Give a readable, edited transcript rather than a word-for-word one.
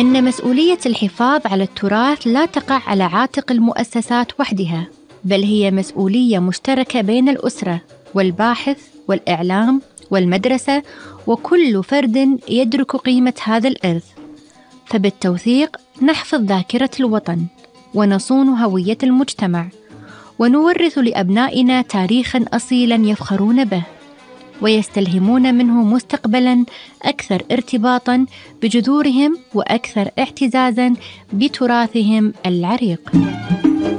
إن مسؤولية الحفاظ على التراث لا تقع على عاتق المؤسسات وحدها، بل هي مسؤولية مشتركة بين الأسرة والباحث والإعلام والمدرسة وكل فرد يدرك قيمة هذا الإرث. فبالتوثيق نحفظ ذاكرة الوطن ونصون هوية المجتمع، ونورث لأبنائنا تاريخاً أصيلاً يفخرون به ويستلهمون منه مستقبلاً أكثر ارتباطاً بجذورهم وأكثر اعتزازاً بتراثهم العريق.